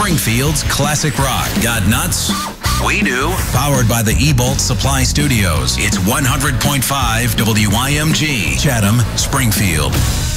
Springfield's classic rock. Got nuts? We do. Powered by the E-Bolt Supply Studios. It's 100.5 WYMG, Chatham, Springfield.